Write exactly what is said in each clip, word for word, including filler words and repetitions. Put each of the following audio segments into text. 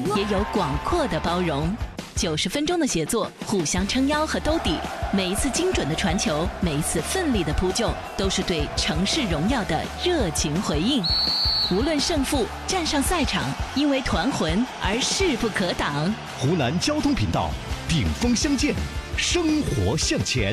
也有广阔的包容。九十分钟的协作，互相撑腰和兜底，每一次精准的传球，每一次奋力的扑救，都是对城市荣耀的热情回应。无论胜负，站上赛场，因为团魂而势不可挡。 湖南交通频道，顶峰相见，生活向前。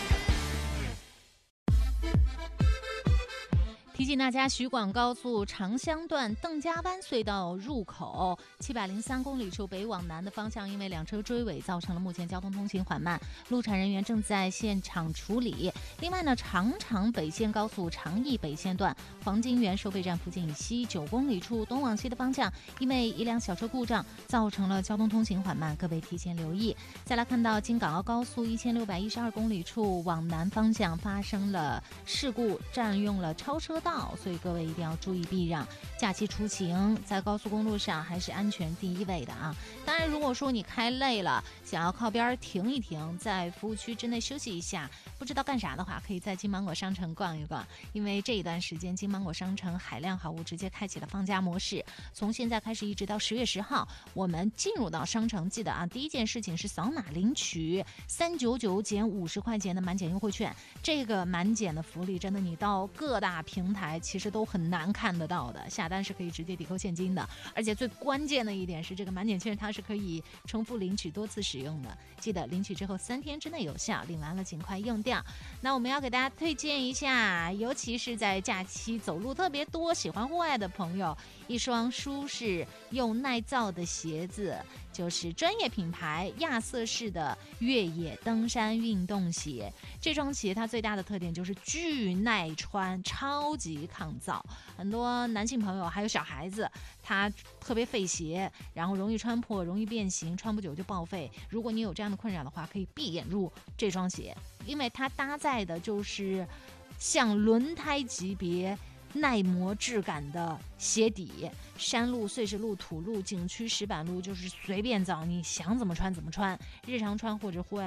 提醒大家，徐广高速长乡段邓家湾隧道入口七百零三公里处北往南的方向，因为两车追尾，造成了目前交通通行缓慢，路产人员正在现场处理。另外呢，长长北线高速长义北线段黄金园收费站附近以西九公里处东往西的方向，因为一辆小车故障，造成了交通通行缓慢，各位提前留意。再来看到京港澳高速一千六百一十二公里处往南方向发生了事故，占用了超车道。所以各位一定要注意避让。假期出行在高速公路上还是安全第一位的啊！当然，如果说你开累了，想要靠边停一停，在服务区之内休息一下，不知道干啥的话，可以在金芒果商城逛一逛。因为这一段时间，金芒果商城海量好物直接开启了放假模式，从现在开始一直到十月十号，我们进入到商城，记得啊，第一件事情是扫码领取三九九减五十块钱的满减优惠券。这个满减的福利，真的你到各大平台其实都很难看得到的，下单是可以直接抵扣现金的，而且最关键的一点是，这个满减券它是可以重复领取多次使用的，记得领取之后三天之内有效，领完了尽快用掉。那我们要给大家推荐一下，尤其是在假期走路特别多、喜欢户外的朋友，一双舒适又耐造的鞋子，就是专业品牌亚瑟士的越野登山运动鞋。这双鞋它最大的特点就是巨耐穿，超级抗造。很多男性朋友还有小孩子，他特别费鞋，然后容易穿破，容易变形，穿不久就报废。如果你有这样的困扰的话，可以闭眼入这双鞋，因为它搭载的就是像轮胎级别耐磨质感的鞋底，山路、碎石路、土路、景区石板路，就是随便找，你想怎么穿怎么穿，日常穿或者户外